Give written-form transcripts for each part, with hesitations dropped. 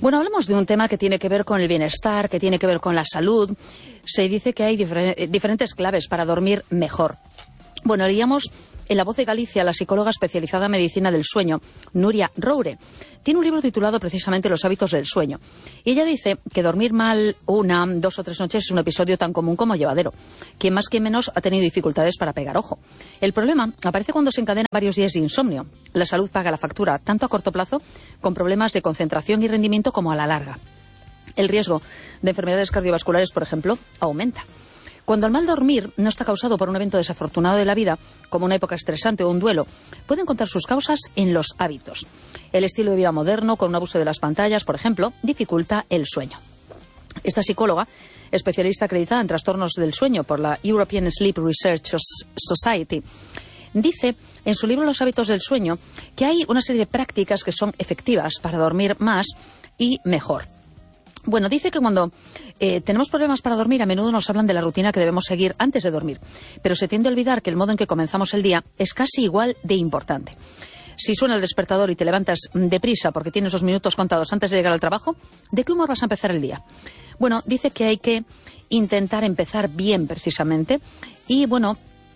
Bueno, hablamos de un tema que tiene que ver con el bienestar, que tiene que ver con la salud. Se dice que hay diferentes claves para dormir mejor. Bueno, leíamos en La Voz de Galicia la psicóloga especializada en medicina del sueño, Nuria Roure. Tiene un libro titulado precisamente Los hábitos del sueño. Y ella dice que dormir mal 1, 2 o 3 noches es un episodio tan común como llevadero. Quien más, quien menos ha tenido dificultades para pegar ojo. El problema aparece cuando se encadenan varios días de insomnio. La salud paga la factura, tanto a corto plazo, con problemas de concentración y rendimiento, como a la larga. El riesgo de enfermedades cardiovasculares, por ejemplo, aumenta. Cuando el mal dormir no está causado por un evento desafortunado de la vida, como una época estresante o un duelo, puede encontrar sus causas en los hábitos. El estilo de vida moderno, con un abuso de las pantallas, por ejemplo, dificulta el sueño. Esta psicóloga, especialista acreditada en trastornos del sueño por la European Sleep Research Society, dice en su libro Los hábitos del sueño que hay una serie de prácticas que son efectivas para dormir más y mejor. Bueno, dice que cuando tenemos problemas para dormir, a menudo nos hablan de la rutina que debemos seguir antes de dormir, pero se tiende a olvidar que el modo en que comenzamos el día es casi igual de importante. Si suena el despertador y te levantas deprisa porque tienes los minutos contados antes de llegar al trabajo, ¿de qué humor vas a empezar el día? Bueno, dice que hay que intentar empezar bien, precisamente, y bueno,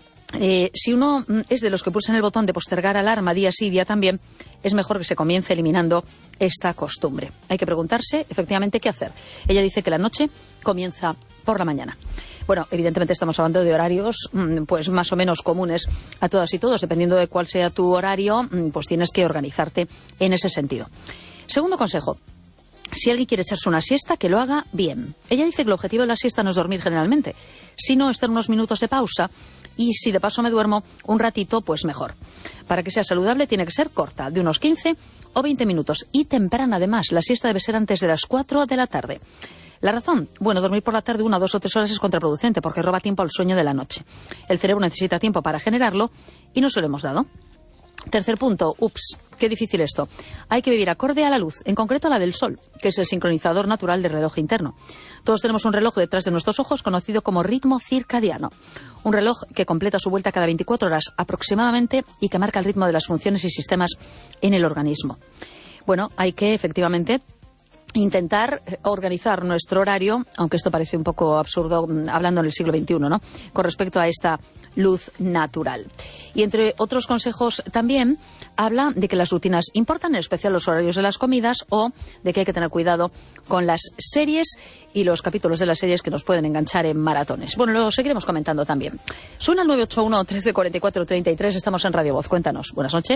si uno es de los que pulsan el botón de postergar alarma día sí, día también, es mejor que se comience eliminando esta costumbre. Hay que preguntarse, efectivamente, qué hacer. Ella dice que la noche comienza por la mañana. Bueno, evidentemente estamos hablando de horarios pues más o menos comunes a todas y todos. Dependiendo de cuál sea tu horario, pues tienes que organizarte en ese sentido. Segundo consejo. Si alguien quiere echarse una siesta, que lo haga bien. Ella dice que el objetivo de la siesta no es dormir generalmente, sino estar unos minutos de pausa, y si de paso me duermo un ratito, pues mejor. Para que sea saludable tiene que ser corta, de unos 15 o 20 minutos, y temprana además. La siesta debe ser antes de las 4 de la tarde. ¿La razón? Bueno, dormir por la tarde 1, 2 o 3 horas es contraproducente porque roba tiempo al sueño de la noche. El cerebro necesita tiempo para generarlo y no se lo hemos dado. Tercer punto, qué difícil esto. Hay que vivir acorde a la luz, en concreto a la del sol, que es el sincronizador natural del reloj interno. Todos tenemos un reloj detrás de nuestros ojos conocido como ritmo circadiano. Un reloj que completa su vuelta cada 24 horas aproximadamente y que marca el ritmo de las funciones y sistemas en el organismo. Bueno, hay que efectivamente intentar organizar nuestro horario, aunque esto parece un poco absurdo hablando en el siglo XXI, ¿no?, con respecto a esta luz natural. Y entre otros consejos también habla de que las rutinas importan, en especial los horarios de las comidas, o de que hay que tener cuidado con las series y los capítulos de las series que nos pueden enganchar en maratones. Bueno, lo seguiremos comentando también. Suena el 981 1344 33, estamos en Radio Voz. Cuéntanos. Buenas noches.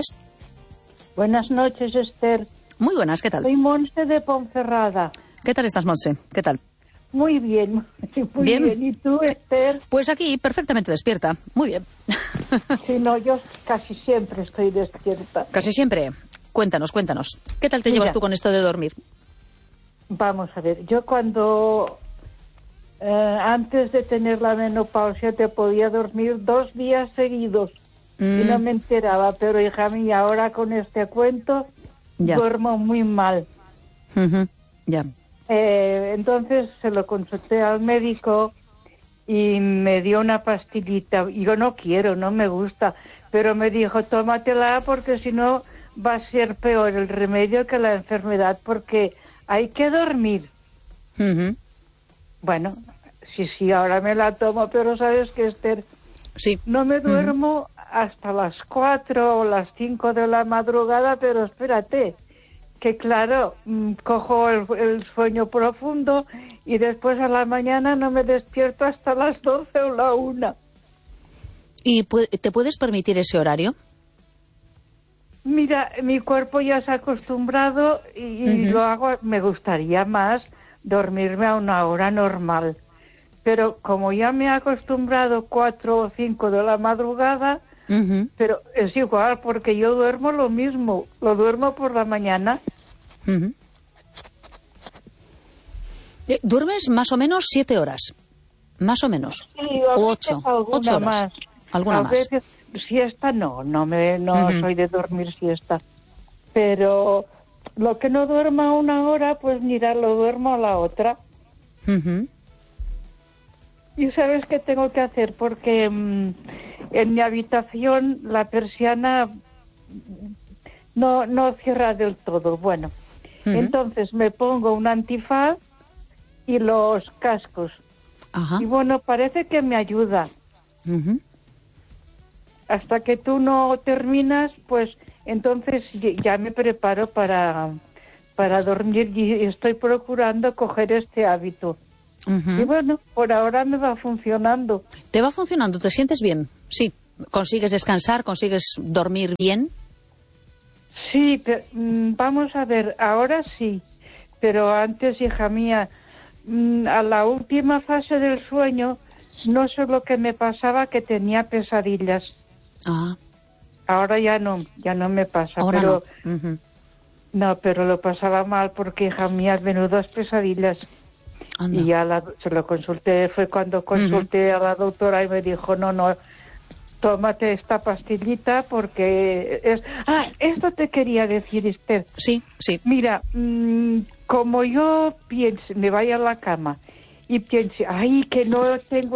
Buenas noches, Esther. Muy buenas, ¿qué tal? Soy Monse de Ponferrada. ¿Qué tal estás, Monse? ¿Qué tal? Muy bien, muy bien. ¿Y tú, Esther? Pues aquí, perfectamente despierta. Muy bien. Sí, no, yo casi siempre estoy despierta. ¿Casi siempre? Cuéntanos. ¿Qué tal te llevas tú con esto de dormir? Vamos a ver, yo cuando antes de tener la menopausia te podía dormir 2 días seguidos y no me enteraba, pero hija mía, ahora con este cuento duermo muy mal. Ya. Entonces se lo consulté al médico y me dio una pastillita. Yo no quiero, no me gusta, pero me dijo, tómatela porque si no va a ser peor el remedio que la enfermedad, porque hay que dormir. Bueno, sí, ahora me la tomo, pero sabes que, Esther, sí, no me duermo hasta las 4 o las 5 de la madrugada, pero espérate, que claro, cojo el sueño profundo y después a la mañana no me despierto hasta las 12 o la 1. ¿Y te puedes permitir ese horario? Mira, mi cuerpo ya se ha acostumbrado y lo hago. Me gustaría más dormirme a una hora normal, pero como ya me he acostumbrado 4 o 5 de la madrugada, pero es igual porque yo duermo lo mismo, lo duermo por la mañana. ¿Duermes más o menos 7 horas? Más o menos. Sí, o 8 horas. Más. ¿Alguna más? Veces, siesta no soy de dormir siesta, pero lo que no duerma 1 hora, pues mira, lo duermo a la otra. ¿Y sabes qué tengo que hacer? Porque en mi habitación la persiana no cierra del todo. Bueno, Entonces me pongo un antifaz y los cascos. Ajá. Y bueno, parece que me ayuda. Hasta que tú no terminas, pues entonces ya me preparo para dormir y estoy procurando coger este hábito. Y bueno, por ahora me va funcionando. ¿Te va funcionando? ¿Te sientes bien? Sí. ¿Consigues descansar? ¿Consigues dormir bien? Sí, pero, vamos a ver, ahora sí. Pero antes, hija mía, a la última fase del sueño, no sé lo que me pasaba, que tenía pesadillas. Ah. Ahora ya no me pasa. Ahora pero no. No, pero lo pasaba mal porque, hija mía, menudas pesadillas. Anda. Y ya se lo consulté, fue cuando consulté a la doctora y me dijo, no, tómate esta pastillita porque es... Ah, esto te quería decir, Esther. Sí, sí. Mira, como yo pienso, me vaya a la cama y pienso, ay, que no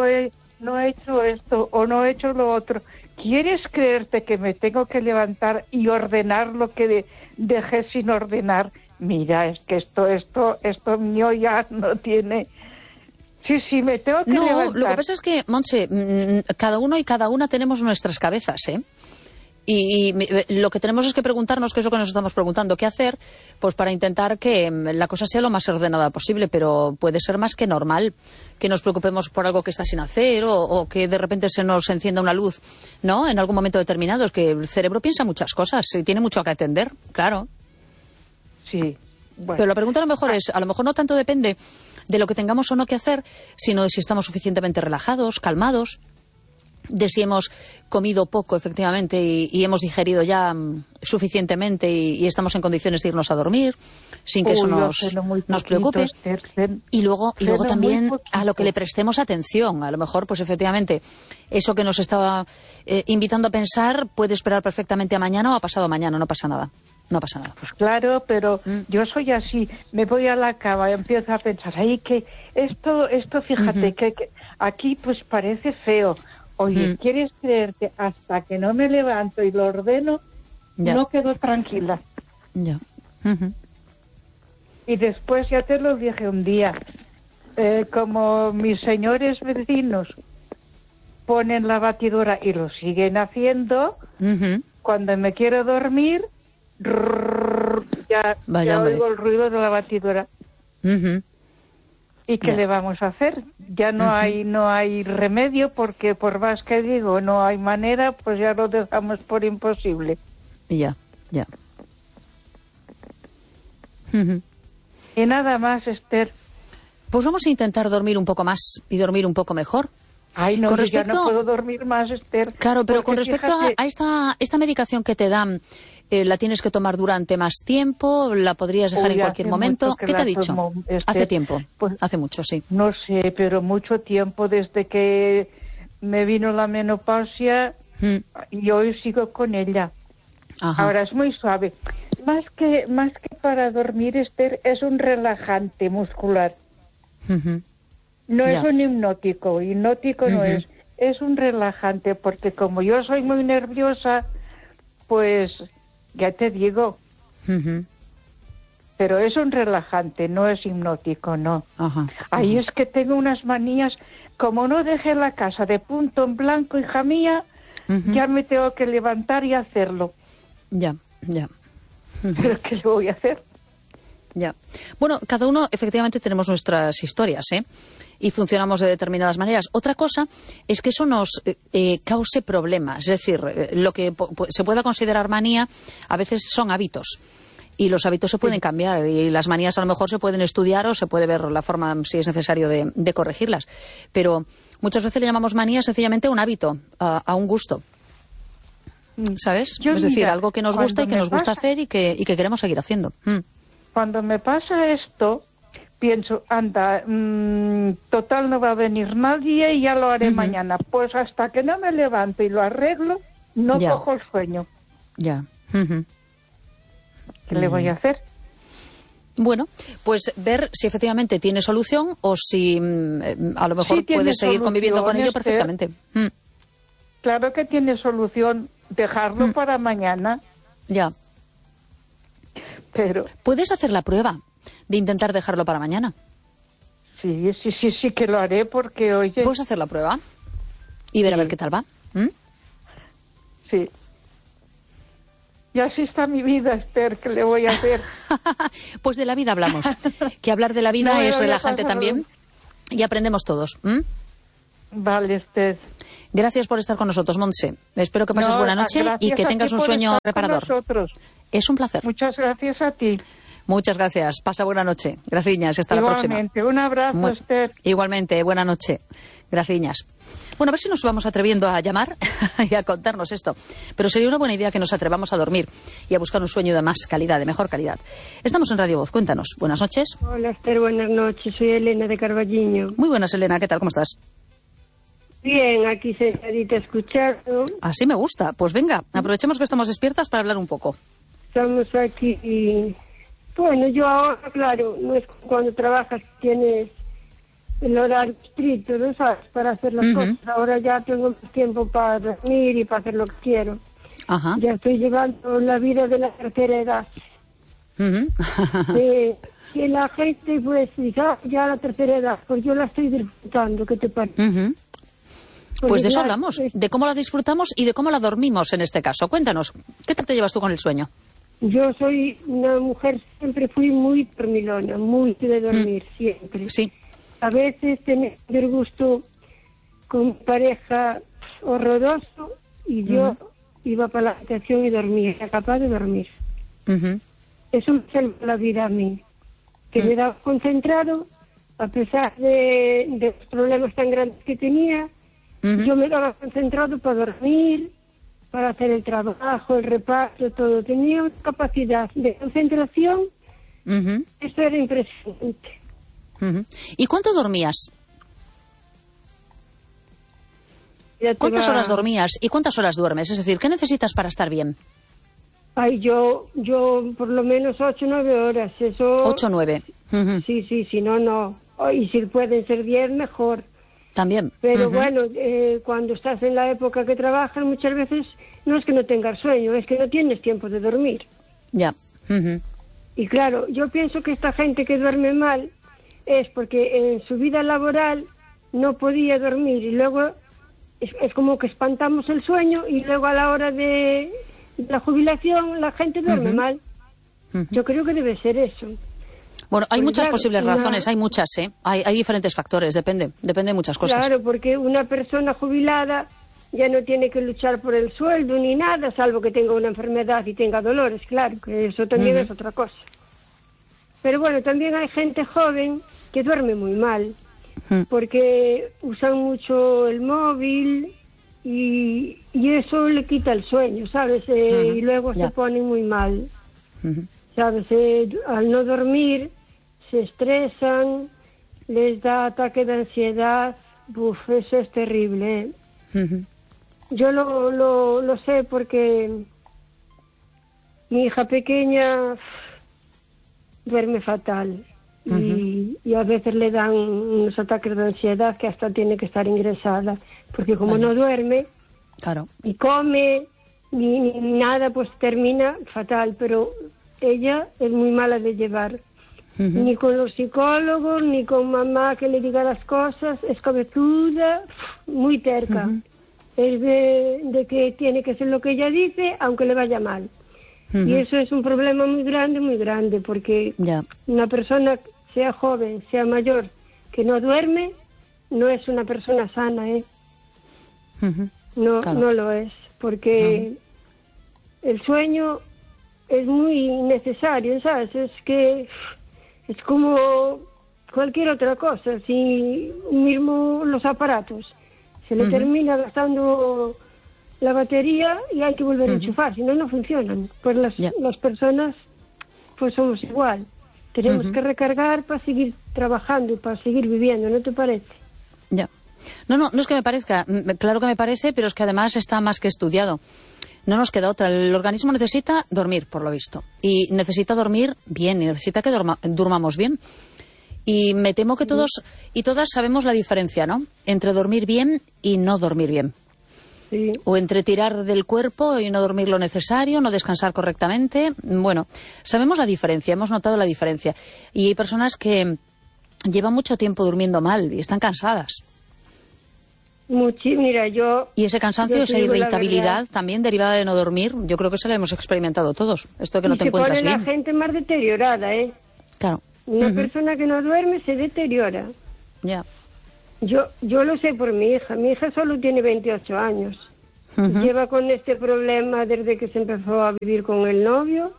he hecho esto o no he hecho lo otro, ¿quieres creerte que me tengo que levantar y ordenar lo que dejé sin ordenar? Mira, es que esto mío ya no tiene... Sí, me tengo que levantar. Lo que pasa es que, Montse, cada uno y cada una tenemos nuestras cabezas, ¿eh? Y lo que tenemos es que preguntarnos, que es lo que nos estamos preguntando, qué hacer, pues para intentar que la cosa sea lo más ordenada posible, pero puede ser más que normal que nos preocupemos por algo que está sin hacer o que de repente se nos encienda una luz, ¿no? En algún momento determinado. Es que el cerebro piensa muchas cosas y tiene mucho que atender, claro. Sí. Bueno. Pero la pregunta a lo mejor es, a lo mejor no tanto depende de lo que tengamos o no que hacer, sino de si estamos suficientemente relajados, calmados, de si hemos comido poco efectivamente y hemos digerido ya suficientemente y estamos en condiciones de irnos a dormir sin que eso nos preocupe. Y luego también a lo que le prestemos atención. A lo mejor, pues efectivamente, eso que nos estaba invitando a pensar puede esperar perfectamente a mañana o a pasado mañana, no pasa nada. No pasa nada. Pues claro, pero yo soy así. Me voy a la cama y empiezo a pensar, ay, que esto fíjate, que aquí pues parece feo. Oye, ¿quieres creerte? Hasta que no me levanto y lo ordeno, no quedo tranquila. Ya. Y después ya te lo dije un día, como mis señores vecinos ponen la batidora y lo siguen haciendo, cuando me quiero dormir, ya oigo el ruido de la batidora. ¿Y qué le vamos a hacer? Ya no hay remedio, porque por más que digo no hay manera, pues ya lo dejamos por imposible. Ya. Y nada más, Esther. Pues vamos a intentar dormir un poco más y dormir un poco mejor. Ay, no, ya no puedo dormir más, Esther. Claro, pero con respecto a esta medicación que te dan, ¿la tienes que tomar durante más tiempo? ¿La podrías dejar en cualquier momento? ¿Qué te ha dicho? Hace tiempo, pues, hace mucho, sí. No sé, pero mucho tiempo, desde que me vino la menopausia y hoy sigo con ella. Ajá. Ahora es muy suave. Más que para dormir, Esther, es un relajante muscular. No es un hipnótico no es un relajante, porque como yo soy muy nerviosa, pues ya te digo, pero es un relajante, no es hipnótico, no. Ahí es que tengo unas manías, como no dejé la casa de punto en blanco, hija mía, ya me tengo que levantar y hacerlo. Ya. ¿Pero qué le voy a hacer? Ya. Bueno, cada uno efectivamente tenemos nuestras historias, ¿eh? Y funcionamos de determinadas maneras. Otra cosa es que eso nos cause problemas. Es decir, lo que se pueda considerar manía a veces son hábitos. Y los hábitos se pueden cambiar. Y las manías a lo mejor se pueden estudiar o se puede ver la forma, si es necesario, de corregirlas. Pero muchas veces le llamamos manía sencillamente a un hábito, a un gusto. ¿Sabes? Es decir, algo que nos gusta y que nos gusta hacer y que queremos seguir haciendo. Cuando me pasa esto, pienso, anda, total no va a venir nadie y ya lo haré mañana. Pues hasta que no me levanto y lo arreglo, no cojo el sueño. Ya. ¿Qué le voy a hacer? Bueno, pues ver si efectivamente tiene solución o si a lo mejor puedes seguir conviviendo con ello perfectamente. Claro que tiene solución, dejarlo para mañana. Ya. espero. ¿Puedes hacer la prueba de intentar dejarlo para mañana? Sí que lo haré porque, oye... ¿Puedes hacer la prueba? Y ver a ver qué tal va. Sí. Y así está mi vida, Esther, ¿qué le voy a hacer? Pues de la vida hablamos. Que hablar de la vida No, es no, relajante no, también y aprendemos todos. Vale, Esther. Gracias por estar con nosotros, Montse. Espero que pases buena noche y que tengas un sueño reparador. Es un placer. Muchas gracias a ti. Muchas gracias. Pasa buena noche. Graciñas. Hasta la próxima. Igualmente. Un abrazo, Esther. Igualmente. Buena noche. Graciñas. Bueno, a ver si nos vamos atreviendo a llamar y a contarnos esto. Pero sería una buena idea que nos atrevamos a dormir y a buscar un sueño de más calidad, de mejor calidad. Estamos en Radio Voz. Cuéntanos. Buenas noches. Hola, Esther. Buenas noches. Soy Elena de Carballiño. Muy buenas, Elena. ¿Qué tal? ¿Cómo estás? Bien, aquí sentadita escuchando. Así me gusta. Pues venga, aprovechemos que estamos despiertas para hablar un poco. Estamos aquí y... Bueno, yo ahora, claro, no es cuando trabajas tienes el horario estricto, ¿no sabes? Para hacer las cosas. Ahora ya tengo más tiempo para dormir y para hacer lo que quiero. Ajá. Ya estoy llevando la vida de la tercera edad. Que la gente pues dice, ya la tercera edad, pues yo la estoy disfrutando, ¿qué te parece? Pues de eso hablamos, de cómo la disfrutamos y de cómo la dormimos en este caso. Cuéntanos, ¿qué tal te llevas tú con el sueño? Yo soy una mujer, siempre fui muy dormilona, muy de dormir, siempre. Sí. A veces tenía el gusto con mi pareja horroroso y yo iba para la habitación y dormía, era capaz de dormir. Eso me salvó la vida a mí, que me daba concentrado, a pesar de los problemas tan grandes que tenía. Yo me daba concentrado para dormir, para hacer el trabajo, el reparto, todo. Tenía una capacidad de concentración. Eso era impresionante. ¿Y cuánto dormías? ¿Cuántas horas dormías y cuántas horas duermes? Es decir, ¿qué necesitas para estar bien? Ay, yo por lo menos 8 o 9 horas. Eso... 8 o 9. Sí, si no. Y si pueden ser 10, mejor. También. Pero bueno, cuando estás en la época que trabajas, muchas veces no es que no tengas sueño, es que no tienes tiempo de dormir. Ya. Y claro, yo pienso que esta gente que duerme mal es porque en su vida laboral no podía dormir y luego es como que espantamos el sueño y luego a la hora de la jubilación la gente duerme mal. Yo creo que debe ser eso. Bueno, hay pues muchas claro, posibles razones, hay muchas, ¿eh? Hay diferentes factores, depende de muchas cosas. Claro, porque una persona jubilada ya no tiene que luchar por el sueldo ni nada, salvo que tenga una enfermedad y tenga dolores, claro, que eso también es otra cosa. Pero bueno, también hay gente joven que duerme muy mal, porque usan mucho el móvil y eso le quita el sueño, ¿sabes? Y luego se ponen muy mal, ¿sabes? Al no dormir se estresan, les da ataque de ansiedad. Eso es terrible, ¿eh? Yo lo sé porque mi hija pequeña duerme fatal y a veces le dan unos ataques de ansiedad que hasta tiene que estar ingresada, porque como no duerme, claro, ni come ni nada, pues termina fatal. Pero ella es muy mala de llevar. Ni con los psicólogos, ni con mamá que le diga las cosas. Es cabezuda, muy terca. Es de que tiene que hacer lo que ella dice, aunque le vaya mal. Y eso es un problema muy grande, porque una persona, sea joven, sea mayor, que no duerme, no es una persona sana, ¿eh? No lo es, porque el sueño es muy necesario, ¿sabes? Es que es como cualquier otra cosa. Si mismo los aparatos se le termina gastando la batería y hay que volver a enchufar, si no, no funcionan. Pues las personas pues somos igual. Tenemos que recargar para seguir trabajando y para seguir viviendo, ¿no te parece? Ya. No es que me parezca, claro que me parece, pero es que además está más que estudiado. No nos queda otra. El organismo necesita dormir, por lo visto. Y necesita dormir bien, y necesita que durmamos bien. Y me temo que todos y todas sabemos la diferencia, ¿no? Entre dormir bien y no dormir bien. Sí. O entre tirar del cuerpo y no dormir lo necesario, no descansar correctamente. Bueno, sabemos la diferencia, hemos notado la diferencia. Y hay personas que llevan mucho tiempo durmiendo mal y están cansadas. Mira, Y ese cansancio, esa irritabilidad también derivada de no dormir, yo creo que eso lo hemos experimentado todos. Esto que no te encuentras bien. Se pone la gente más deteriorada, ¿eh? Claro. Una persona que no duerme se deteriora. Ya. Yo lo sé por mi hija. Mi hija solo tiene 28 años. Lleva con este problema desde que se empezó a vivir con el novio.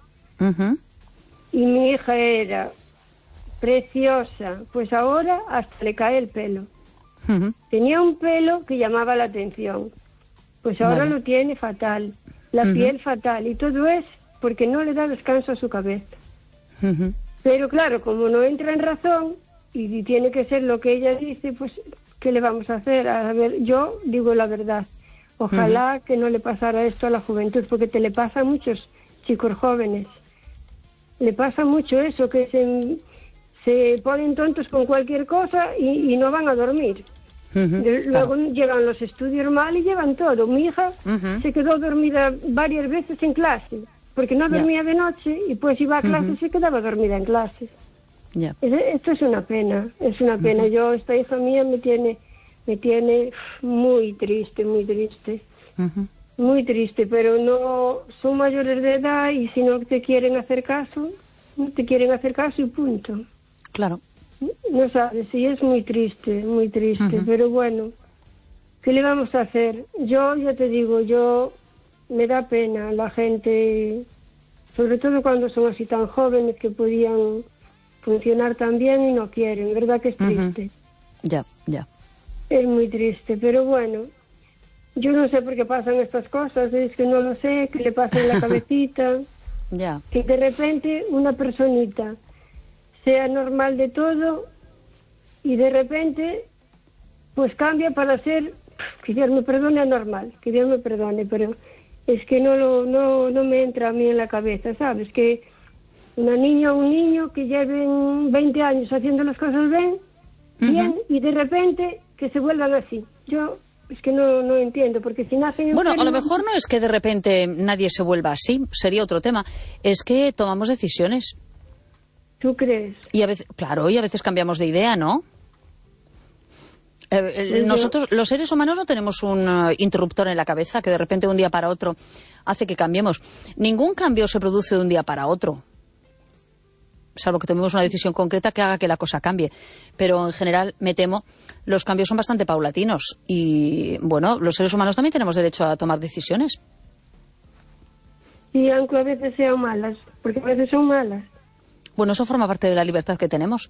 Y mi hija era preciosa. Pues ahora hasta le cae el pelo. Tenía un pelo que llamaba la atención. Pues ahora lo tiene fatal. La piel fatal. Y todo es porque no le da descanso a su cabeza. Pero claro, como no entra en razón y tiene que ser lo que ella dice, pues ¿qué le vamos a hacer? A ver, yo digo la verdad. Ojalá que no le pasara esto a la juventud, porque te le pasa a muchos chicos jóvenes. Le pasa mucho eso, que se ponen tontos con cualquier cosa y no van a dormir. Luego llegan los estudios mal y llevan todo. Mi hija se quedó dormida varias veces en clase, porque no dormía de noche y pues iba a clase y se quedaba dormida en clase. Esto es una pena, es una pena. Yo, esta hija mía me tiene muy triste, muy triste. Muy triste, pero no son mayores de edad y si no te quieren hacer caso, no te quieren hacer caso y punto. Claro. No sabes, sí, es muy triste, pero bueno, ¿qué le vamos a hacer? Yo, ya te digo, me da pena la gente, sobre todo cuando son así tan jóvenes que podían funcionar tan bien y no quieren, ¿verdad que es triste? Ya. Es muy triste, pero bueno, yo no sé por qué pasan estas cosas, es que no lo sé, qué le pasa en la cabecita, que de repente una personita sea normal de todo y de repente pues cambia para ser, que Dios me perdone, anormal, que Dios me perdone, pero es que no me entra a mí en la cabeza, ¿sabes? Que una niña o un niño que lleven 20 años haciendo las cosas bien y de repente que se vuelvan así. Yo es que no entiendo, porque si nacen... Bueno, a lo mejor no es que de repente nadie se vuelva así, sería otro tema, es que tomamos decisiones. ¿Tú crees? Y a veces, claro, y a veces cambiamos de idea, ¿no? Nosotros, los seres humanos, no tenemos un interruptor en la cabeza que de repente de un día para otro hace que cambiemos. Ningún cambio se produce de un día para otro, salvo que tomemos una decisión concreta que haga que la cosa cambie. Pero en general, me temo, los cambios son bastante paulatinos. Y bueno, los seres humanos también tenemos derecho a tomar decisiones. Y aunque a veces sean malas, porque a veces son malas. Bueno, eso forma parte de la libertad que tenemos.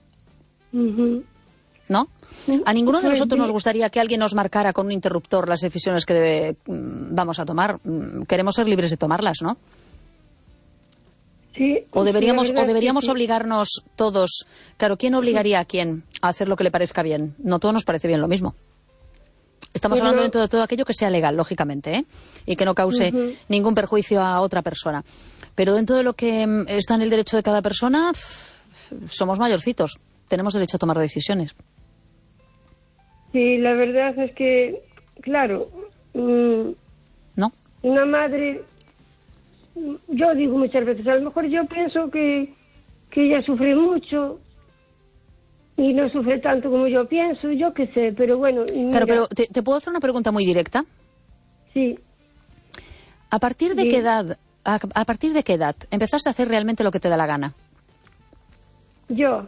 ¿No? A ninguno de nosotros nos gustaría que alguien nos marcara con un interruptor las decisiones que vamos a tomar. Queremos ser libres de tomarlas, ¿no? Sí. O deberíamos sí. obligarnos todos. Claro, ¿quién obligaría a quién a hacer lo que le parezca bien? No todos nos parece bien lo mismo. Estamos hablando dentro de todo aquello que sea legal, lógicamente, ¿eh? Y que no cause ningún perjuicio a otra persona. Pero dentro de lo que está en el derecho de cada persona, somos mayorcitos. Tenemos derecho a tomar decisiones. Sí, la verdad es que, claro, ¿no? Una madre, yo digo muchas veces, a lo mejor yo pienso que ella sufre mucho y no sufre tanto como yo pienso, yo qué sé, pero bueno. Claro, pero ¿te puedo hacer una pregunta muy directa? Sí. ¿A partir de qué edad empezaste a hacer realmente lo que te da la gana? Yo.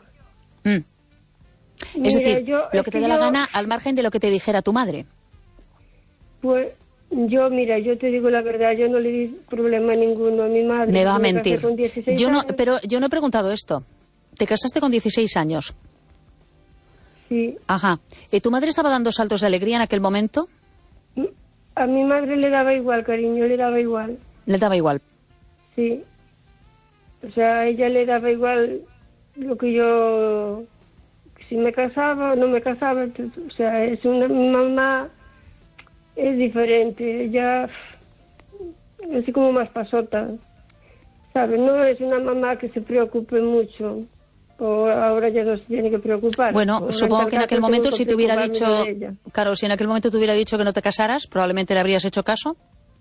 Es decir, lo que te da la gana al margen de lo que te dijera tu madre. Pues yo te digo la verdad, yo no le di problema ninguno a mi madre. Me va a mentir. Pero yo no he preguntado esto. ¿Te casaste con 16 años? Sí. Ajá. ¿Y tu madre estaba dando saltos de alegría en aquel momento? A mi madre le daba igual, cariño, le daba igual. ¿Le daba igual? Sí. O sea, a ella le daba igual lo que yo... Si me casaba o no me casaba, o sea, mi mamá es diferente, ella es así como más pasota, ¿sabes? No es una mamá que se preocupe mucho o ahora ya no se tiene que preocupar. Bueno, Ahora, supongo que en aquel momento tengo si te hubiera dicho, preocuparme de ella. claro, si en aquel momento te hubiera dicho que no te casaras, probablemente le habrías hecho caso.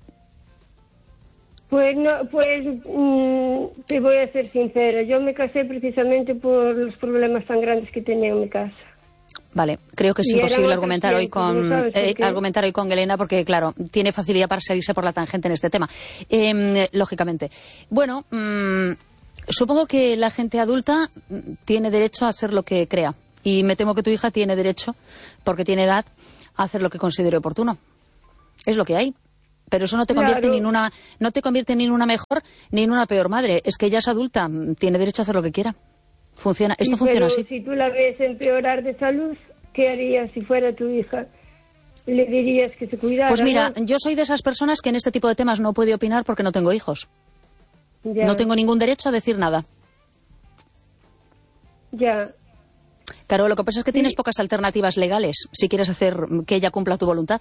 Pues no, te voy a ser sincera, yo me casé precisamente por los problemas tan grandes que tenía en mi casa. Vale, creo que es Y eran imposible otros argumentar hoy tiempos, ¿no con sabes por qué? argumentar hoy con Elena porque, claro, tiene facilidad para salirse por la tangente en este tema, lógicamente. Bueno, supongo que la gente adulta tiene derecho a hacer lo que crea y me temo que tu hija tiene derecho, porque tiene edad, a hacer lo que considere oportuno. Es lo que hay. Pero eso no te convierte Claro. no te convierte ni en una mejor ni en una peor madre. Es que ella es adulta, tiene derecho a hacer lo que quiera. Funciona, esto Sí, funciona pero así. si tú la ves empeorar de salud, ¿qué harías si fuera tu hija? ¿Le dirías que se cuidara? Pues mira, ¿no? yo soy de esas personas que en este tipo de temas no puede opinar porque no tengo hijos. Ya, No tengo ningún derecho a decir nada. ya. Claro, lo que pasa es que tienes pocas alternativas legales si quieres hacer que ella cumpla tu voluntad.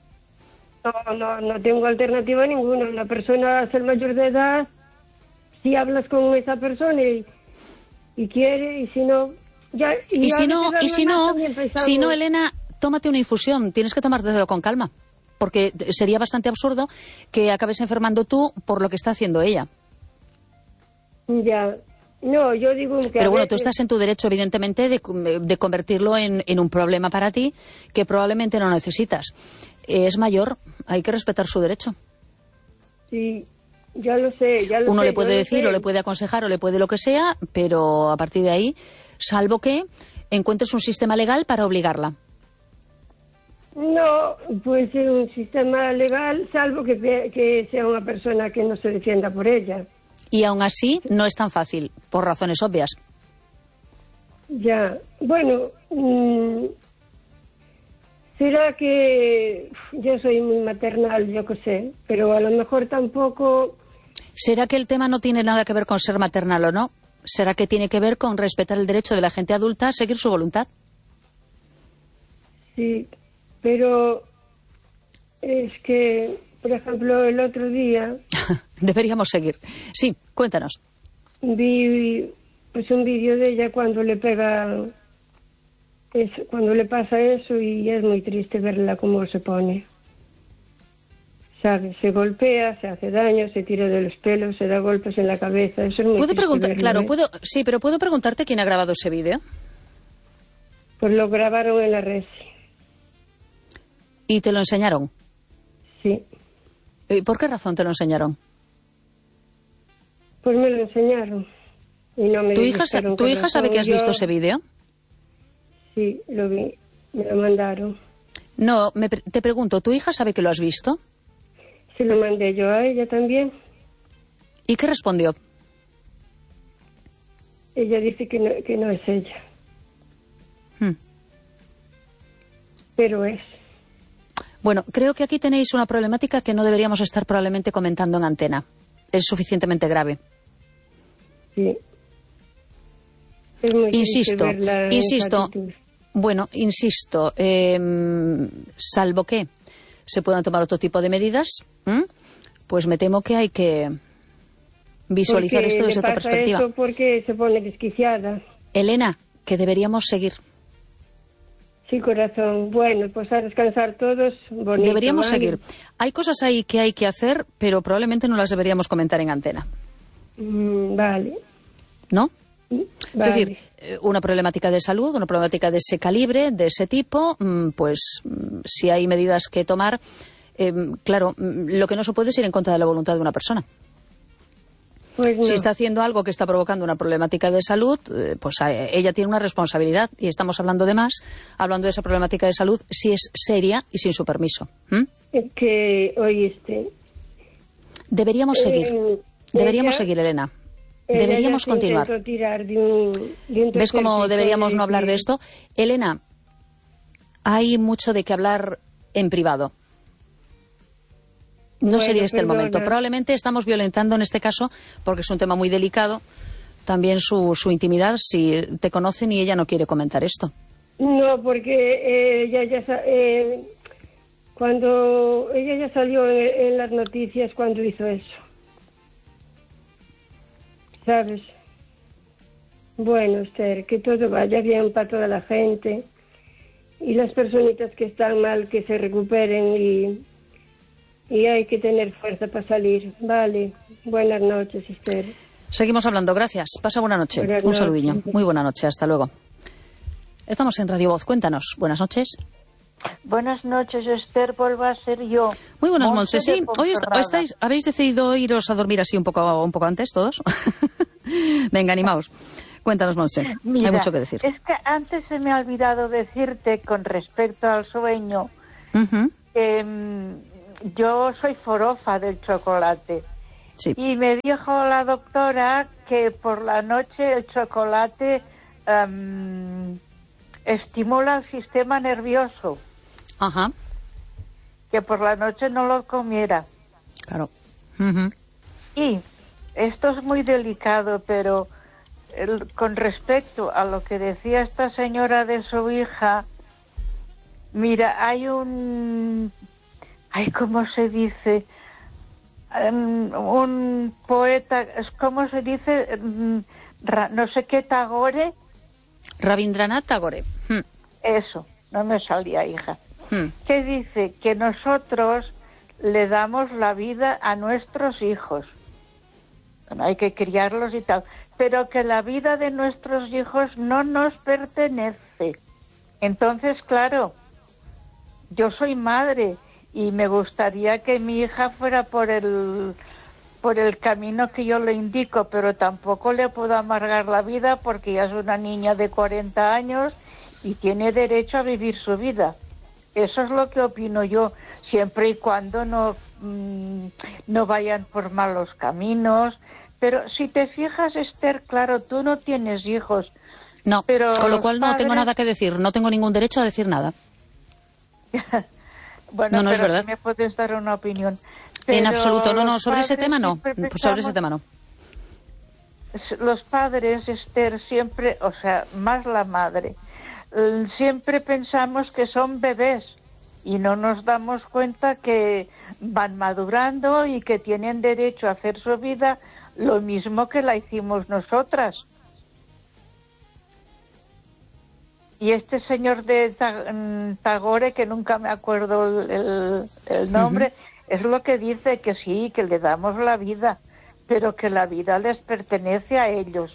No tengo alternativa ninguna. La persona al ser mayor de edad, si hablas con esa persona y quiere, y si no, ya. Y si no, si no, Elena. Elena, tómate una infusión. Tienes que tomártelo con calma. Porque sería bastante absurdo que acabes enfermando tú por lo que está haciendo ella. Ya. No, yo digo que Pero a bueno, veces- tú estás en tu derecho, evidentemente, de convertirlo en un problema para ti que probablemente no necesitas. Es mayor, hay que respetar su derecho. Sí, ya lo sé, ya lo sé. Uno le yo puede lo decir, sé. o le puede aconsejar, o le puede lo que sea, pero a partir de ahí, salvo que encuentres un sistema legal para obligarla. No, pues en un sistema legal, salvo que sea una persona que no se defienda por ella. Y aún así, no es tan fácil, por razones obvias. Ya, bueno, será que yo soy muy maternal, yo qué sé, pero a lo mejor tampoco, ¿Será que el tema no tiene nada que ver con ser maternal o no? ¿Será que tiene que ver con respetar el derecho de la gente adulta a seguir su voluntad? sí, pero es que, por ejemplo, el otro día Deberíamos seguir. Sí, cuéntanos. vi pues un vídeo de ella cuando le pega, cuando le pasa eso, y es muy triste verla cómo se pone. ¿Sabes? Se golpea, se hace daño, se tira de los pelos, se da golpes en la cabeza. Eso es muy ¿Puedo triste preguntar? verlo, Claro, ¿eh? sí, pero puedo preguntarte quién ha grabado ese vídeo. Pues lo grabaron en la red, ¿Y te lo enseñaron? sí. ¿Por qué razón te lo enseñaron? Pues me lo enseñaron. Y no me ¿Tu hija, dijeron ¿tu qué hija sabe razón. que has Yo- visto ese vídeo? Sí, lo vi, me lo mandaron. No, te pregunto, ¿tu hija sabe que lo has visto? Se lo mandé yo a ella también. ¿Y qué respondió? Ella dice que no es ella, Hmm. pero es. Bueno, creo que aquí tenéis una problemática que no deberíamos estar probablemente comentando en antena. Es suficientemente grave. Sí. Es muy triste Insisto, verla en esa actitud. bueno, insisto, salvo que se puedan tomar otro tipo de medidas, pues me temo que hay que visualizar Porque esto desde le otra pasa perspectiva. eso porque se pone desquiciada. Elena, que deberíamos seguir. Sí, corazón. Bueno, pues a descansar todos. Bonito, Deberíamos ¿vale? seguir. Hay cosas ahí que hay que hacer, pero probablemente no las deberíamos comentar en antena, Vale. ¿no? Vale. Es decir, una problemática de salud, una problemática de ese calibre, de ese tipo, pues si hay medidas que tomar, claro, lo que no se puede es ir en contra de la voluntad de una persona. Pues no. Si está haciendo algo que está provocando una problemática de salud, pues ella tiene una responsabilidad. Y estamos hablando de más, hablando de esa problemática de salud, si es seria y sin su permiso. Es que, oíste, Deberíamos seguir. Deberíamos ella- seguir, Elena. ella Deberíamos ya se continuar. intentó tirar de un ¿Ves tercer cómo piso deberíamos no hablar de que- esto? Elena, hay mucho de qué hablar en privado. No Bueno, sería este el perdona. momento. Probablemente estamos violentando en este caso, porque es un tema muy delicado, también su intimidad, si te conocen y ella no quiere comentar esto. No, porque cuando ella ya salió en las noticias cuando hizo eso. ¿Sabes? Bueno, Esther, que todo vaya bien para toda la gente y las personitas que están mal que se recuperen y hay que tener fuerza para salir. Vale, buenas noches, Esther. Seguimos hablando, gracias. Pasa buena noche. Buenas Un saludillo. noches. Muy buena noche, hasta luego. Estamos en Radio Voz, cuéntanos. Buenas noches. Buenas noches, Esther, vuelvo a ser yo. Muy buenas, Monse Monse. de Sí, hoy Ponferrada. habéis decidido iros a dormir así un poco antes, todos. Venga, animaos. Cuéntanos, Monse. Mira, Hay mucho que decir. es que antes se me ha olvidado decirte con respecto al sueño Ujú. que yo soy forofa del chocolate. Sí. Y me dijo la doctora que por la noche el chocolate estimula el sistema nervioso, Ajá, que por la noche no lo comiera. claro. Ujú. Y esto es muy delicado, pero con respecto a lo que decía esta señora de su hija, mira, ¿cómo se dice? Un poeta, ¿cómo se dice? No sé qué, Tagore. Rabindranath Tagore. Eso, no me salía, hija. Hmm. Que dice que nosotros le damos la vida a nuestros hijos. Bueno, hay que criarlos y tal, pero que la vida de nuestros hijos no nos pertenece. Entonces, claro, yo soy madre y me gustaría que mi hija fuera por el camino que yo le indico, pero tampoco le puedo amargar la vida porque ya es una niña de 40 años y tiene derecho a vivir su vida. Eso es lo que opino yo, siempre y cuando no vayan por malos caminos. Pero si te fijas, Esther, claro, tú no tienes hijos. No, pero con lo cual no tengo padres... nada que decir, no tengo ningún derecho a decir nada. Bueno, No es pero verdad. sí me puedes dar una opinión. En Pero absoluto, no, los sobre ese padres tema no. siempre Sobre ese pensamos- tema no. Los padres, Esther, siempre, o sea, más la madre, siempre pensamos que son bebés y no nos damos cuenta que van madurando y que tienen derecho a hacer su vida lo mismo que la hicimos nosotras. Y este señor de Tagore, que nunca me acuerdo el nombre, es lo que dice, que sí, que le damos la vida, pero que la vida les pertenece a ellos.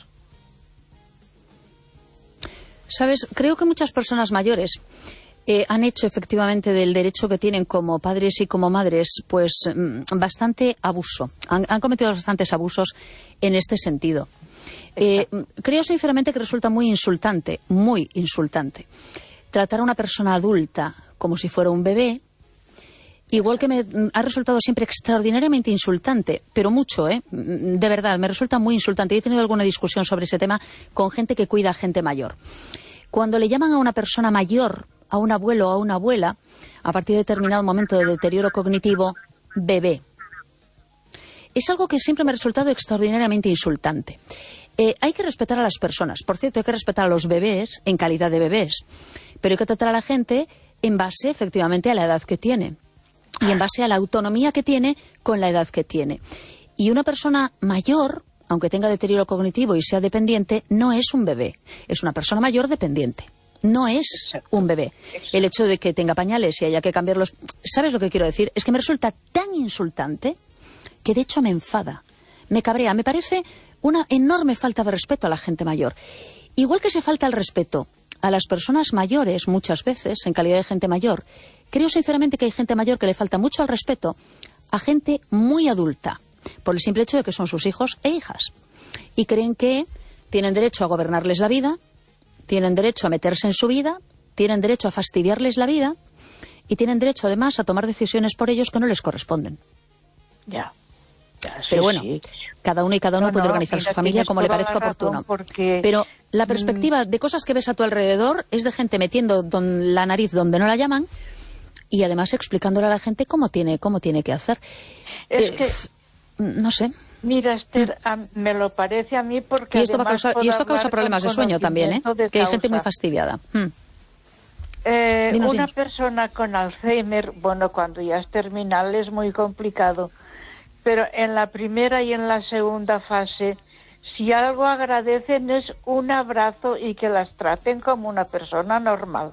Sabes, creo que muchas personas mayores han hecho efectivamente del derecho que tienen como padres y como madres, pues bastante abuso. Han cometido bastantes abusos en este sentido. Creo sinceramente que resulta muy insultante, tratar a una persona adulta como si fuera un bebé, igual que me ha resultado siempre extraordinariamente insultante, pero mucho, de verdad, me resulta muy insultante. He tenido alguna discusión sobre ese tema con gente que cuida a gente mayor. Cuando le llaman a una persona mayor, a un abuelo o a una abuela, a partir de determinado momento de deterioro cognitivo, bebé. Es algo que siempre me ha resultado extraordinariamente insultante. Hay que respetar a las personas. Por cierto, hay que respetar a los bebés en calidad de bebés. Pero hay que tratar a la gente en base, efectivamente, a la edad que tiene. Y en base a la autonomía que tiene con la edad que tiene. Y una persona mayor, aunque tenga deterioro cognitivo y sea dependiente, no es un bebé. Es una persona mayor dependiente. No es un bebé. El hecho de que tenga pañales y haya que cambiarlos... ¿Sabes lo que quiero decir? Es que me resulta tan insultante que de hecho me enfada, me cabrea. Me parece una enorme falta de respeto a la gente mayor. Igual que se falta el respeto a las personas mayores muchas veces, en calidad de gente mayor, creo sinceramente que hay gente mayor que le falta mucho al respeto a gente muy adulta, por el simple hecho de que son sus hijos e hijas. Y creen que tienen derecho a gobernarles la vida, tienen derecho a meterse en su vida, tienen derecho a fastidiarles la vida y tienen derecho además a tomar decisiones por ellos que no les corresponden. Ya. Pero bueno, cada uno puede organizar mira, su familia como le parezca oportuno. Pero la perspectiva de cosas que ves a tu alrededor es de gente metiendo la nariz donde no la llaman y además explicándole a la gente cómo tiene que hacer. No sé. Mira, Esther, me lo parece a mí porque... Y esto causa problemas de sueño también, que hay gente muy fastidiada. Una persona con Alzheimer, bueno, cuando ya es terminal es muy complicado, pero en la primera y en la segunda fase si algo agradecen es un abrazo y que las traten como una persona normal.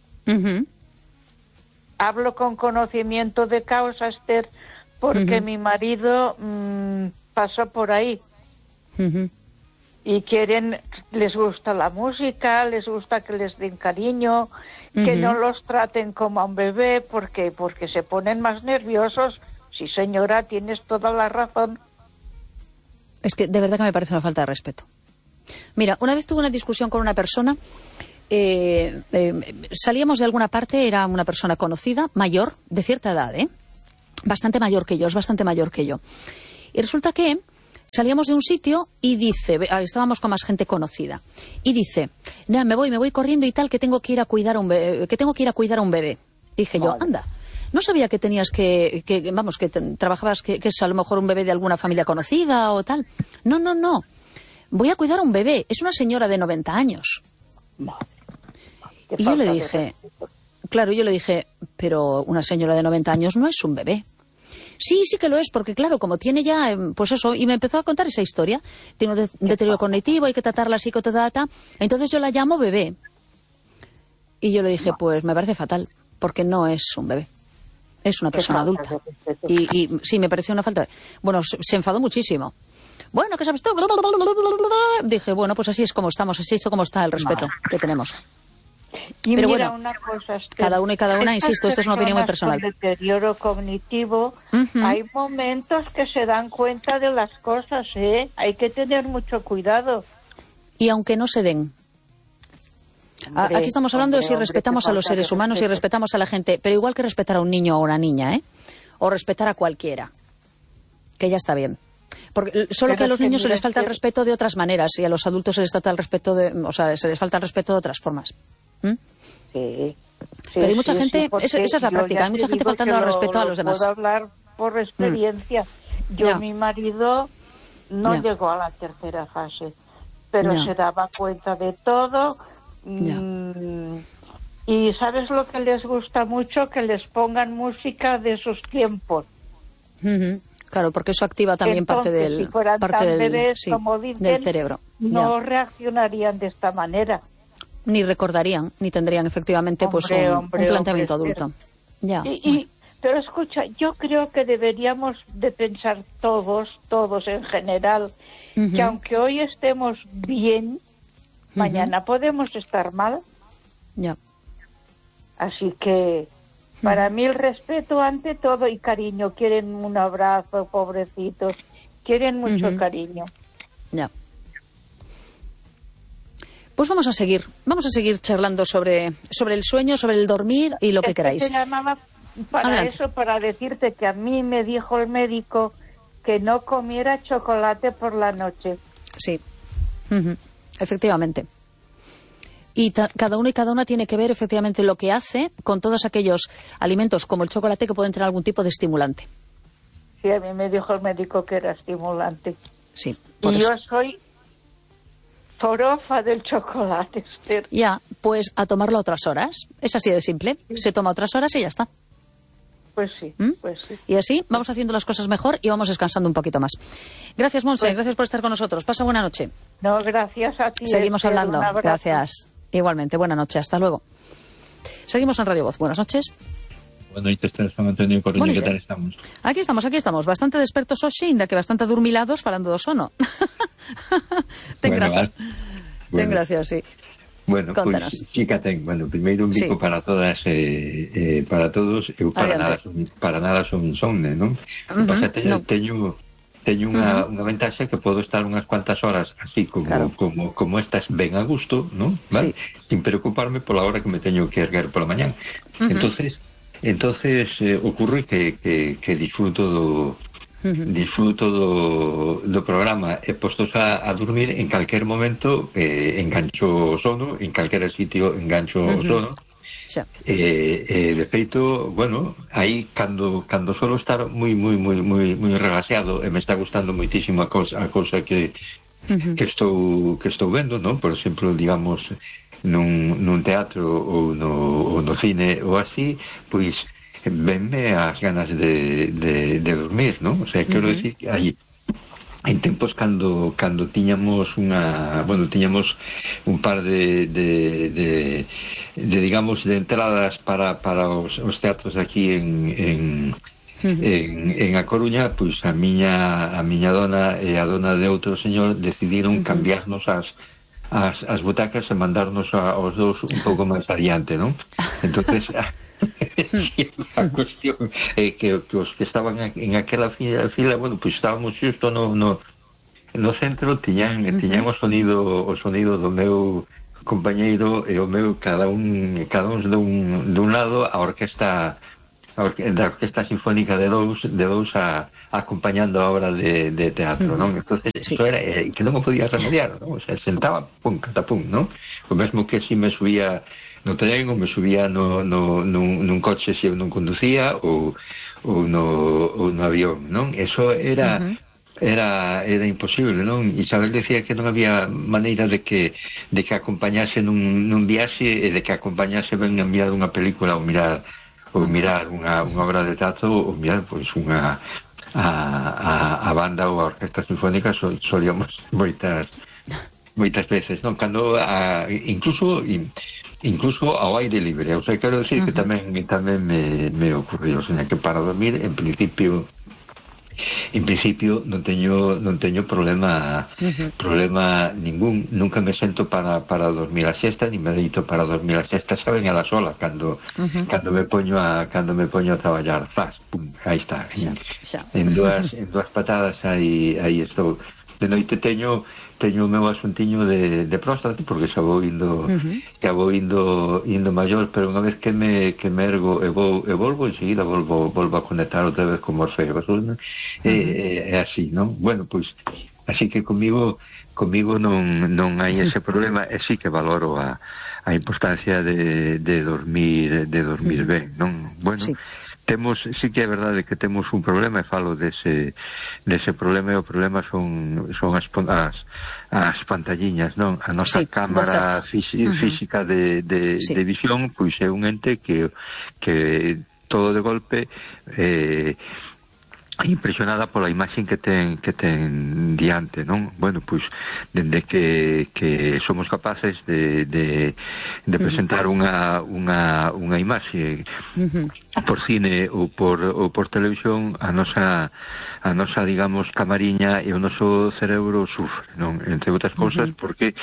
Hablo con conocimiento de causa, Esther, porque mi marido pasó por ahí. Y les gusta la música, les gusta que les den cariño, que no los traten como a un bebé, porque se ponen más nerviosos. Sí, señora, tienes toda la razón. Es que de verdad que me parece una falta de respeto. Mira, una vez tuve una discusión con una persona, salíamos de alguna parte, era una persona conocida, mayor, de cierta edad, bastante mayor que yo, es bastante mayor que yo. Y resulta que salíamos de un sitio y dice, estábamos con más gente conocida, y dice, no, me voy corriendo y tal, que tengo que ir a cuidar a un bebé, Dije yo, anda, no sabía que tenías que trabajabas, que es a lo mejor un bebé de alguna familia conocida o tal. No, voy a cuidar a un bebé, es una señora de 90 años. Y yo le dije, pero una señora de 90 años no es un bebé. Sí que lo es, porque claro, como tiene ya, pues eso, y me empezó a contar esa historia. Tiene un deterioro cognitivo, hay que tratarla así, entonces yo la llamo bebé. Y yo le dije, pues me parece fatal, porque no es un bebé, es una persona adulta. Y sí, me pareció una falta. Bueno, se enfadó muchísimo. Bueno, ¿qué sabes tú? Dije, bueno, pues así es como estamos, así es como está el respeto que tenemos. Y pero mira, bueno, una cosa, cada uno y cada una, insisto, esto es una opinión muy personal. Con deterioro cognitivo, hay momentos que se dan cuenta de las cosas, hay que tener mucho cuidado. Y aunque no se den. Aquí estamos hablando de si respetamos a los seres humanos y respetamos a la gente, pero igual que respetar a un niño o a una niña, o respetar a cualquiera, que ya está bien. Porque solo que a los niños se les falta el respeto de otras maneras y a los adultos se les falta el respeto se les falta el respeto de otras formas. Sí, pero hay mucha gente, esa es la práctica, hay mucha gente faltando al respeto a los demás. Puedo hablar por experiencia. Mi marido no llegó a la tercera fase, pero se daba cuenta de todo. Y ¿sabes lo que les gusta mucho? Que les pongan música de sus tiempos. Claro, porque eso activa también parte del cerebro. No reaccionarían de esta manera. Ni recordarían, ni tendrían efectivamente un planteamiento adulto. Pero escucha, yo creo que deberíamos de pensar todos en general, que aunque hoy estemos bien, mañana podemos estar mal. Así que para mí el respeto ante todo y cariño. Quieren un abrazo, pobrecitos, quieren mucho cariño. Pues vamos a seguir charlando sobre el sueño, sobre el dormir y lo que queráis. Te llamaba para decirte que a mí me dijo el médico que no comiera chocolate por la noche. Sí, efectivamente. Y cada uno y cada una tiene que ver efectivamente lo que hace con todos aquellos alimentos como el chocolate que pueden tener algún tipo de estimulante. Sí, a mí me dijo el médico que era estimulante. Sí. Y yo soy forofa del chocolate, Esther. Pues a tomarlo a otras horas. Es así de simple. Se toma a otras horas y ya está. Pues sí. Y así vamos haciendo las cosas mejor y vamos descansando un poquito más. Gracias, Montse, gracias por estar con nosotros. Pasa buena noche. No, gracias a ti. Seguimos hablando. Gracias. Igualmente, buena noche. Hasta luego. Seguimos en Radio Voz. Buenas noches. Boa noite, San Antonio Corriño, que tal estamos? Aquí estamos, bastante despertos hoxe, ainda que bastante adormilados falando do sono. Ten gracia, sí. Bueno, contanos. Pues, chica, primeiro un bico para todas para todos. Eu para nada son insomne, non? Teño unha ventaxa que podo estar unhas cuantas horas así como estas ben a gusto, non? ¿Vale? Sin preocuparme pola hora que me teño que erguer pola mañán. Entonces ocurre que disfruto do programa e postos a dormir en calquer momento engancho o sono, en calquera sitio engancho o sono. De feito, bueno, aí cando solo estar moi relaxado e me está gustando moitísimo a cousa que estou vendo, non? Por exemplo, digamos nun teatro ou no cine ou así, pois venme as ganas de dormir, non? O sea, quero decir que en tempos cando tiñamos tiñamos un par de digamos de entradas para os teatros aquí en A Coruña, pois a miña dona e a dona de outro señor decidiron cambiarnos as butacas e mandarnos aos dous un pouco máis adiante, non? Entonces a cuestión é que os que estaban en aquela fila, bueno, pois estábamos xusto no centro, tiñan o sonido do meu compañeiro e o meu, cada un dun lado, a orquesta sinfónica de dous acompañando a obra de teatro, non? Entonces, eso era que non o podía remediar, non? O sea, sentaba, pum, catapum, non? O mesmo que si me subía no tren ou me subía nun coche se eu non conducía ou no avión, non? Eso era imposible, non? Isabel decía que non había maneira de que acompañase nun viaxe e de que acompañase ben a mirar unha película ou mirar unha obra de teatro ou mirar, pois, a banda ou a orquesta sinfónica solíamos moitas veces, non? Cando incluso ao aire libre, o sea, quero decir que tamén me ocurriu, o sea, que para dormir en principio non teño problema ningún. Nunca me sento para dormir a siesta, ni me deito para dormir a siesta, saben, a la sola cando me poño a traballar, pum, aí está, en dúas patadas aí estou. De noite teño o meu asuntiño de próstata, porque xa vou indo maior, pero unha vez que me ergo e volvo, enseguida volvo a conectar outra vez con Morfeo. É así, non? Bueno, pois, así que comigo non hai ese problema, e sí que valoro a importancia de dormir ben, non? Bueno, sí que é verdade que temos un problema, e falo dese problema, e o problema son as pantalliñas, non? A nosa cámara física de visión, pois é un ente que todo de golpe impresionada pola imaxen que ten diante, non? Bueno, pois, dende que somos capaces de presentar unha imaxe por cine ou por televisión, a nosa, digamos, camariña e o noso cerebro sufre, non? Entre outras cousas, porque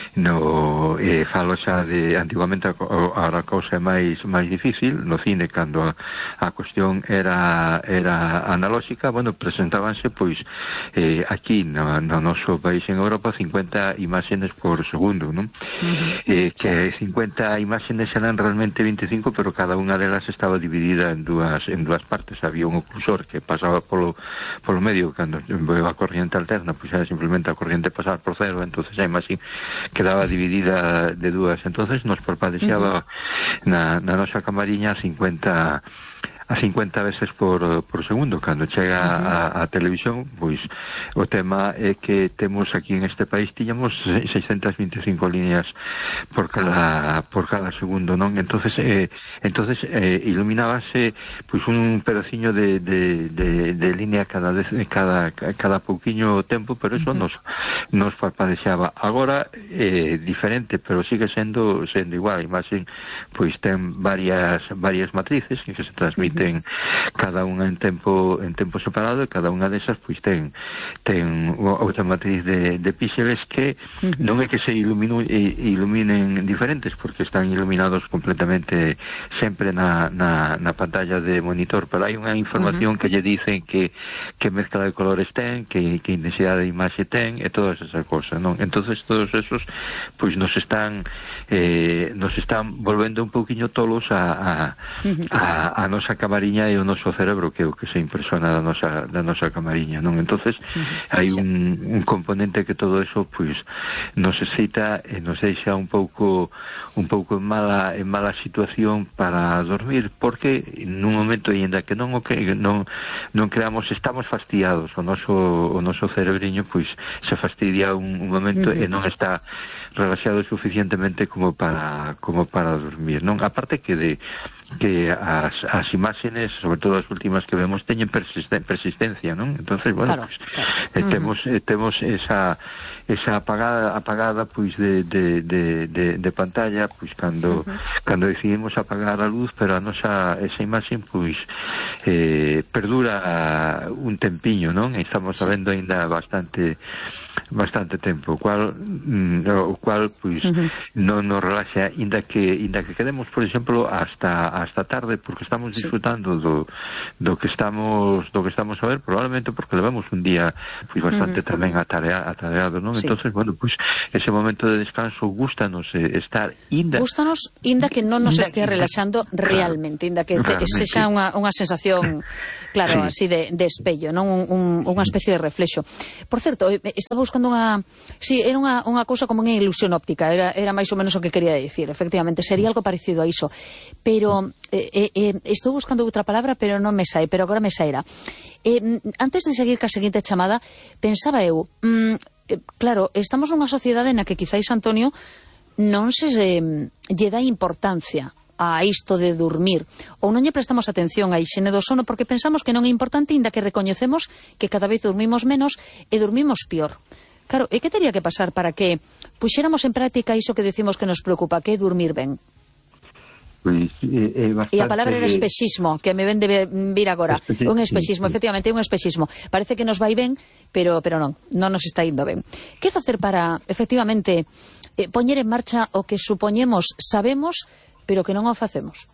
falo xa de antigamente, a cousa é máis difícil no cine, cando a cuestión era analóxica. Bueno, presentábanse, pois, aquí no noso país, en Europa, 50 imágenes por segundo, non? Que 50 imágenes eran realmente 25, pero cada unha delas estaba dividida en dúas partes. Había un oclusor que pasaba polo medio, cando a corriente alterna, pois era simplemente a corriente pasar por cero, entonces a imaxe quedaba dividida de dúas. Entonces nos parpadexaba na nosa camariña a 50 veces por segundo. Cando chega a televisión, pois o tema é que temos aquí en este país, tiñamos 625 líneas por cada segundo, non? Entonces iluminábase pois un pedaciño de línea cada pouquiño tempo, pero eso nos parpadexaba. Agora é diferente, pero sigue sendo igual. A imaxe pois ten varias matrices que se transmiten cada unha en tempo separado, e cada unha desas pois ten outra matriz de píxeles que non é que se iluminen diferentes, porque están iluminados completamente sempre na pantalla de monitor, pero hai unha información que lle dicen que mezcla de colores ten, que intensidade de imaxe ten, e todas esas cosas, non? Entonces todos esos pois nos están volvendo un pouquiño tolos a nosa camariña e o noso cerebro, que é o que se impresiona da nosa camariña, non? Entonces hai un componente que todo eso pois nos excita e nos deixa un pouco en mala situación para dormir, porque nun momento, aínda que non creamos, estamos fastidiados, o noso cerebriño pois se fastidia un momento e non está relaxado suficientemente como para dormir, non? Aparte que as imágenes, sobre todo as últimas que vemos, teñen persistencia, non? Entonces, bueno, temos esa apagada pois de pantalla, pois cando decidimos apagar a luz, pero esa imaxe pois perdura un tempiño, non? E estamos sabendo aínda bastante tempo, o cual pois non nos relaxa, inda que quedemos, por exemplo, hasta tarde, porque estamos disfrutando do que estamos a ver, probablemente porque levamos un día pois bastante tamén atareado, non? Entonces, bueno, pois ese momento de descanso gústanos estar Gústanos, inda que non nos estea relaxando realmente, inda que sexa unha sensación, claro, así de espello, non? Unha especie de reflexo. Por certo, estaba buscando era unha cousa como unha ilusión óptica, era máis ou menos o que quería dicir, efectivamente, sería algo parecido a iso, pero estou buscando outra palabra, pero non me sai, pero agora me sairá. Antes de seguir ca seguinte chamada, pensaba eu, claro, estamos nunha sociedade na que quizáis, Antonio, non se lle dá importancia a isto de dormir, ou non lle prestamos atención á hixiene do sono porque pensamos que non é importante, inda que recoñecemos que cada vez dormimos menos e dormimos pior. Claro, e que teria que pasar para que puxéramos en práctica iso que decimos que nos preocupa, que é dormir ben? Pois, E a palabra era espexismo, que me ven de vir agora. Un espexismo, efectivamente, un espexismo. Parece que nos vai ben, pero non nos está indo ben. Que facer para, efectivamente, poñer en marcha o que supoñemos sabemos, pero que non o facemos?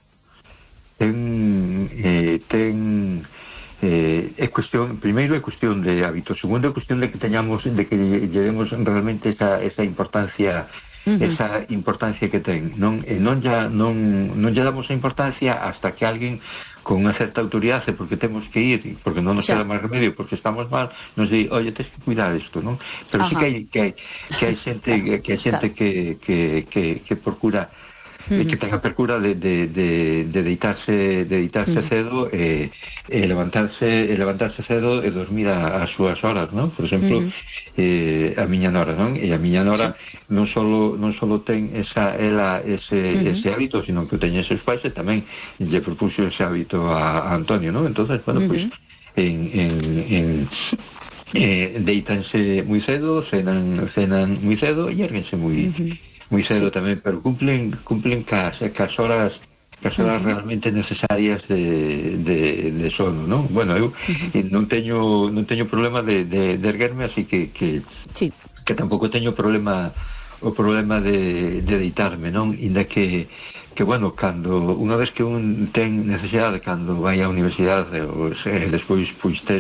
Primeiro é cuestión de hábito, segundo é cuestión de que teñamos, de que lle demos realmente esa importancia, esa importancia que ten, non lle damos a importancia hasta que alguén con unha certa autoridade, porque temos que ir, porque non nos queda máis remedio, porque estamos mal, nos di, oye, tens que cuidar isto, non? Pero sí que hai xente que procura que ten a percura de deitarse cedo e levantarse cedo e dormir as súas horas, non? Por exemplo, a miña nora, non? E a miña nora non solo ten ese hábito, sino que teñen eses pais e tamén lle propuxo ese hábito a Antonio, non? Entonces, bueno, pois deitanse moi cedo, cenan moi cedo e érguense moi cedo tamén, pero cumplen cas horas realmente necesarias de sono, non? Bueno, eu non teño problema de erguerme, así que tampouco teño problema de deitarme, non? Inda que bueno, cando unha vez que un ten necesidade, cando vai á universidade ou despois pois tes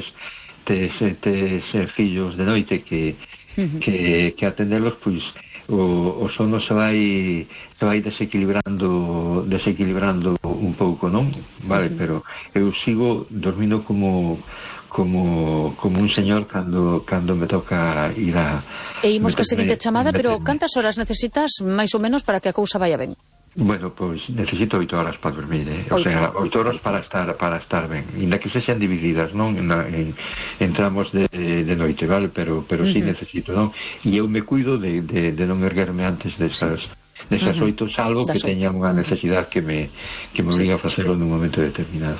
fillos de noite que atendelos, pois o sono se vai desequilibrando un pouco, non? Vale, pero eu sigo dormindo como un señor cando me toca ir a... E imos ca seguinte chamada, pero cantas horas necesitas máis ou menos para que a cousa vaya ben? Bueno, pois necesito 8 horas para dormir, o sea, 8 horas para estar ben, inda que se sean divididas, non? En tramos de noite, vale? Pero sí necesito, non? E eu me cuido de non erguerme antes desas 8, salvo que teña unha necesidade que me obliga a facelo nun momento determinado.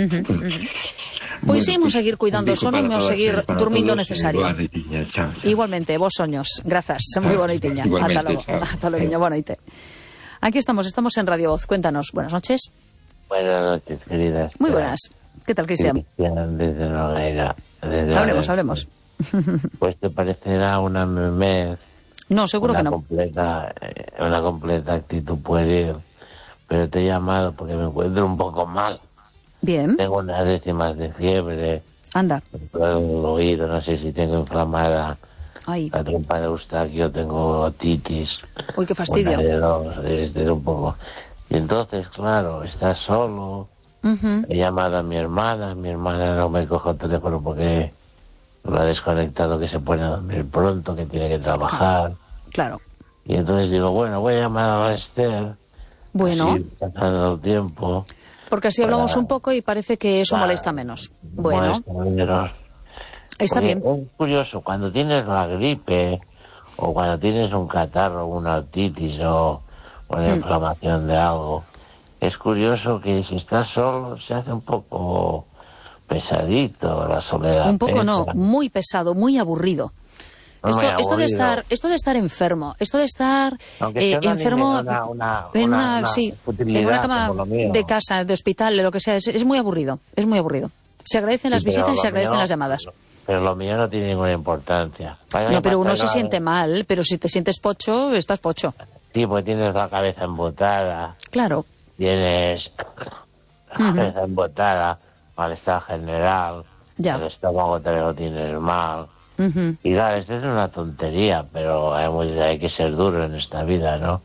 Pois imos seguir cuidando o sono, imos seguir dormindo o necesario. Igualmente, vos soños, grazas, moi boa noitiña. Ata logo, boa noite. Aquí estamos en Radio Voz. Cuéntanos. Buenas noches. Buenas noches, queridas. Muy buenas. ¿Qué tal, Cristian? Cristian, desde Nogueira. Hablemos. Pues te parecerá una memez. No, seguro que no. Una completa actitud pueril. Pero te he llamado porque me encuentro un poco mal. Bien. Tengo unas décimas de fiebre. Anda. El oído, no sé si tengo inflamada. Ay. La trompa de Eustaquio, tengo otitis. Uy, qué fastidio. Desde un poco. Y entonces, claro, estás solo. He llamado a mi hermana no me coge el teléfono porque lo ha desconectado, que se pone a dormir pronto, que tiene que trabajar. Claro. Y entonces digo, bueno, voy a llamar a Esther. Bueno. Así, pasando el tiempo. Porque así hablamos un poco y parece que eso molesta menos. Bueno. Está bien. Es curioso, cuando tienes la gripe o cuando tienes un catarro, una otitis o una inflamación de algo, es curioso que si estás solo se hace un poco pesadito la soledad. Un poco no, muy pesado, muy aburrido. Esto de estar enfermo, esto de estar enfermo en una cama de casa, de hospital, de lo que sea, es muy aburrido, es muy aburrido. Se agradecen las visitas y se agradecen las llamadas. Pero lo mío no tiene ninguna importancia. No, pero uno se siente mal, pero si te sientes pocho, estás pocho. Sí, pues tienes la cabeza embotada. Claro. Tienes la cabeza embotada, malestar general, el estómago te lo tienes mal. Y claro, esto es una tontería, pero hay que ser duro en esta vida, ¿no?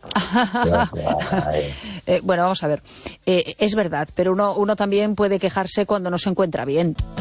Bueno, vamos a ver. Es verdad, pero uno también puede quejarse cuando no se encuentra bien.